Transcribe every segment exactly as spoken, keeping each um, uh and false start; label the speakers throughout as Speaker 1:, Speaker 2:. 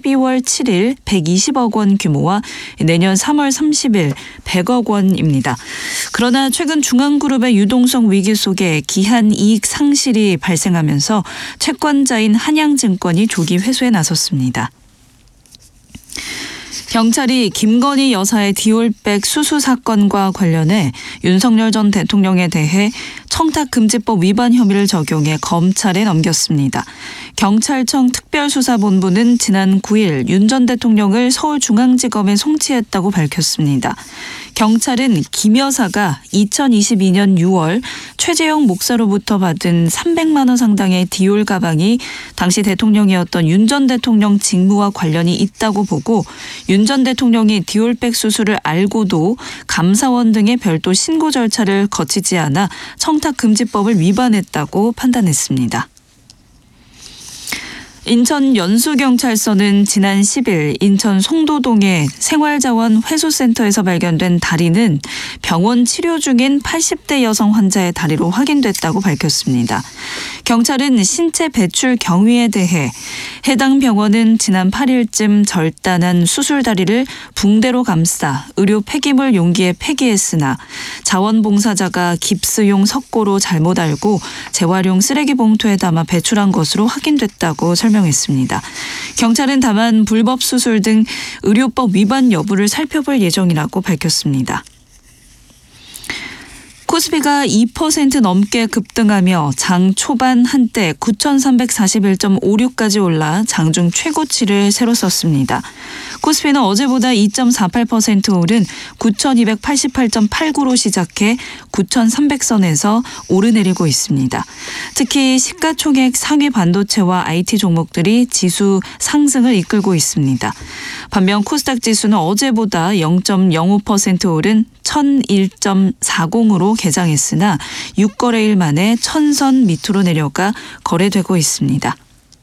Speaker 1: 십이월 칠일 백이십억 원 규모와 내년 삼월 삼십일 백억 원입니다. 그러나 최근 중앙그룹의 유동성 위기 속에 기한 이익 상실이 발생하면서 채권자인 한양증권이 조기 회수에 나섰습니다. 경찰이 김건희 여사의 디올백 수수 사건과 관련해 윤석열 전 대통령에 대해 청탁금지법 위반 혐의를 적용해 검찰에 넘겼습니다. 경찰청 특별수사본부는 지난 구일 윤 전 대통령을 서울중앙지검에 송치했다고 밝혔습니다. 경찰은 김 여사가 이천이십이년 유월 최재형 목사로부터 받은 삼백만 원 상당의 디올 가방이 당시 대통령이었던 윤 전 대통령 직무와 관련이 있다고 보고 윤 전 대통령이 디올백 수수를 알고도 감사원 등의 별도 신고 절차를 거치지 않아 청탁금지법을 위반했다고 판단했습니다. 인천 연수경찰서는 지난 십일 인천 송도동의 생활자원 회수센터에서 발견된 다리는 병원 치료 중인 팔십 대 여성 환자의 다리로 확인됐다고 밝혔습니다. 경찰은 신체 배출 경위에 대해 해당 병원은 지난 팔일쯤 절단한 수술 다리를 붕대로 감싸 의료 폐기물 용기에 폐기했으나 자원봉사자가 깁스용 석고로 잘못 알고 재활용 쓰레기 봉투에 담아 배출한 것으로 확인됐다고 설명했습니다. 경찰은 다만 불법 수술 등 의료법 위반 여부를 살펴볼 예정이라고 밝혔습니다. 코스피가 이 퍼센트 넘게 급등하며 장 초반 한때 구천삼백사십일 점 오육까지 올라 장중 최고치를 새로 썼습니다. 코스피는 어제보다 이 점 사팔 퍼센트 오른 구천이백팔십팔 점 팔구로 시작해 구천삼백 선에서 오르내리고 있습니다. 특히 시가총액 상위 반도체와 아이티 종목들이 지수 상승을 이끌고 있습니다. 반면 코스닥 지수는 어제보다 영 점 영오 퍼센트 오른 천일 점 사공으로 개장했으나 육 거래일 만에 천선 밑으로 내려가 거래되고 있습니다.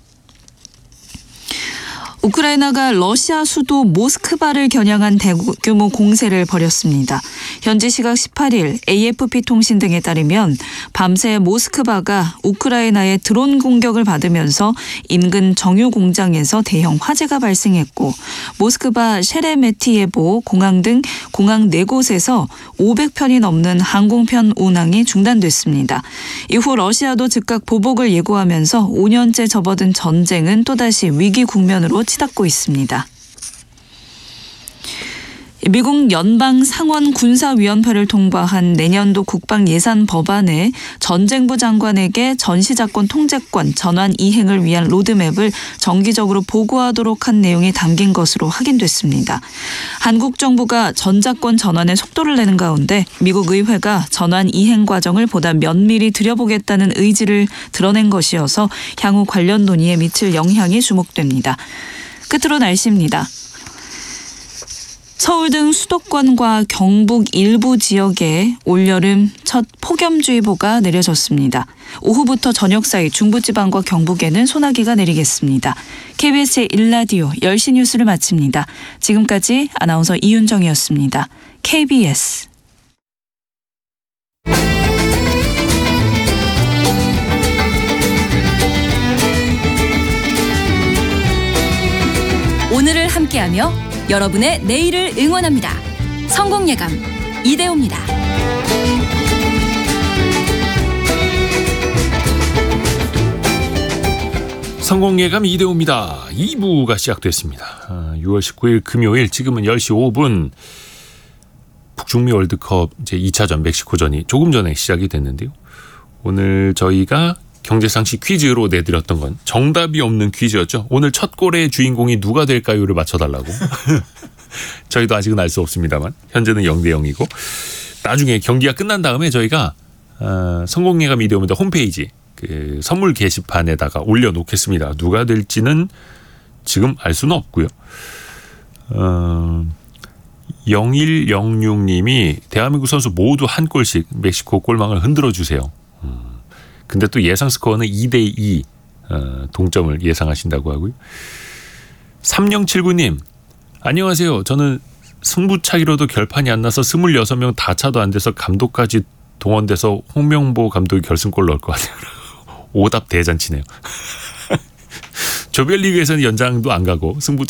Speaker 1: 우크라이나가 러시아 수도 모스크바를 겨냥한 대규모 공세를 벌였습니다. 현지 시각 십팔일 에이에프피 통신 등에 따르면 밤새 모스크바가 우크라이나의 드론 공격을 받으면서 인근 정유 공장에서 대형 화재가 발생했고 모스크바 셰레메티예보 공항 등 공항 네 곳에서 오백 편이 넘는 항공편 운항이 중단됐습니다. 이후 러시아도 즉각 보복을 예고하면서 오 년째 접어든 전쟁은 또다시 위기 국면으로 치닫고 있습니다. 미국 연방 상원 군사위원회를 통과한 내년도 국방 예산 법안에 전쟁부 장관에게 전시작권 통제권 전환 이행을 위한 로드맵을 정기적으로 보고하도록 한 내용이 담긴 것으로 확인됐습니다. 한국 정부가 전작권 전환에 속도를 내는 가운데 미국 의회가 전환 이행 과정을 보다 면밀히 들여보겠다는 의지를 드러낸 것이어서 향후 관련 논의에 미칠 영향이 주목됩니다. 끝으로 날씨입니다. 서울 등 수도권과 경북 일부 지역에 올여름 첫 폭염주의보가 내려졌습니다. 오후부터 저녁 사이 중부지방과 경북에는 소나기가 내리겠습니다. 케이비에스 제일 라디오 열 시 뉴스를 마칩니다. 지금까지 아나운서 이윤정이었습니다. 케이비에스
Speaker 2: 오늘을 함께하며 여러분의 내일을 응원합니다. 성공예감 이대호입니다.
Speaker 3: 성공예감 이대호입니다. 이 부가 시작됐습니다. 유월 십구일 금요일 지금은 열 시 오 분 북중미 월드컵 이제 이 차전 멕시코전이 조금 전에 시작이 됐는데요. 오늘 저희가 경제상식 퀴즈로 내드렸던 건 정답이 없는 퀴즈였죠. 오늘 첫 골의 주인공이 누가 될까요를 맞춰달라고. 저희도 아직은 알 수 없습니다만 현재는 영 대 영이고 나중에 경기가 끝난 다음에 저희가 어, 성공예감 이대호입니다 홈페이지 그 선물 게시판에다가 올려놓겠습니다. 누가 될지는 지금 알 수는 없고요. 어, 영일영육 님이 대한민국 선수 모두 한 골씩 멕시코 골망을 흔들어 주세요. 음. 근데 또 예상 스코어는 이 대 이 어, 동점을 예상하신다고 하고요. 삼영칠구 님 안녕하세요. 저는 승부차기로도 결판이 안 나서 스물여섯 명 다 차도 안 돼서 감독까지 동원돼서 홍명보 감독이 결승골 넣을 것 같아요. 오답 대잔치네요. 조별리그에서는 연장도 안 가고 승부차